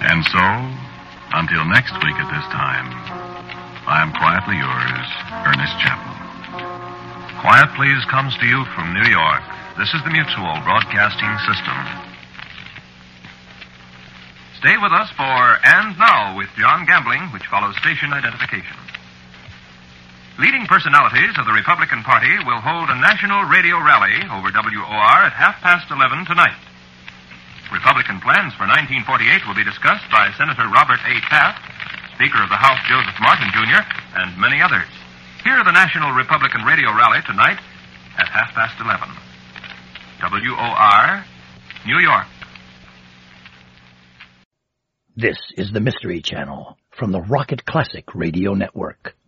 And so, until next week at this time, I am quietly yours, Ernest Chappell. Quiet Please comes to you from New York. This is the Mutual Broadcasting System. Stay with us for And Now with John Gambling, which follows station identification. Leading personalities of the Republican Party will hold a national radio rally over WOR at 11:30 tonight. Republican plans for 1948 will be discussed by Senator Robert A. Taft, Speaker of the House Joseph Martin, Jr., and many others. Hear the National Republican Radio Rally tonight at 11:30. WOR, New York. This is the Mystery Channel from the Rocket Classic Radio Network.